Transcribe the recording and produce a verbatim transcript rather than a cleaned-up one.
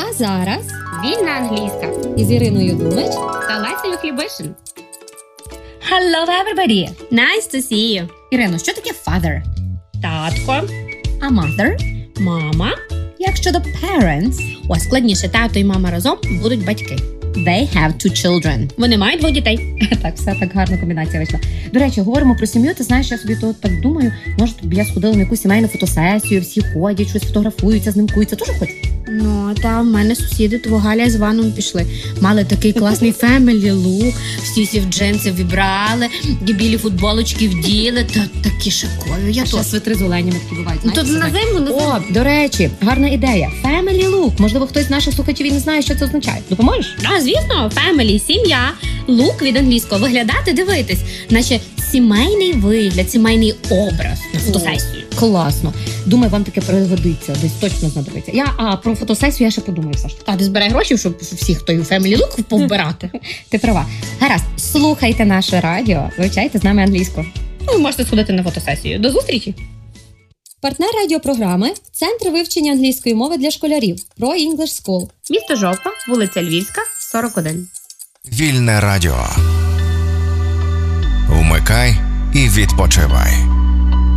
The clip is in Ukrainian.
А зараз Вільна англійська із Іриною Думич та Лесею Хлібишин. Hello, everybody! Nice to see you. Ірино, що таке father? Татко, А mother? мама. Як щодо parents? О, складніше, тато і мама разом будуть батьки. They have two children. Вони мають двох дітей. Так, все так гарно комбінація вийшла. До речі, говоримо про сім'ю, ти знаєш, я собі то так думаю, може б я сходила на якусь сімейну фотосесію, всі ходять, щось фотографуються, знімкуються, теж хочу? Ну, та в мене сусіди, того Галя з Іваном пішли. Мали такий класний family look, всі всі в джинси вібрали, і білі футболочки вділи, та такі шикові. Я Ще то. свитри з оленями такі бувають. Ну, то знаєте, на зиму, на зиму. О, до речі, гарна ідея. Family look. Можливо, хтось з наших слухачів і не знає, що це означає. Допоможеш? А, звісно, family, сім'я, лук від англійського, виглядати, дивитись, наче сімейний вигляд, сімейний образ на фотосесію. Класно. Думаю, вам таке пригодиться, десь точно знадобиться. Я, а про фотосесію я ще подумаю все ж таки. Та ти збирай гроші, щоб всіх той family look повбирати. Ти права. Гаразд, слухайте наше радіо, вивчайте з нами англійську. Ви можете сходити на фотосесію. До зустрічі! Партнер радіопрограми – Центр вивчення англійської мови для школярів Pro English School. Місто Жовква, вулиця Львівська, сорок один. Вільне радіо. Вмикай і відпочивай.